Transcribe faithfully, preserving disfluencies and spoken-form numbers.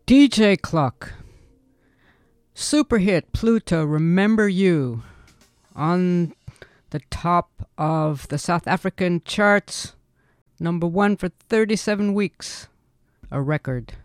D J Cluck. Super hit Pluto, Remember You. On the top of the South African charts. Number one for thirty-seven weeks. A record.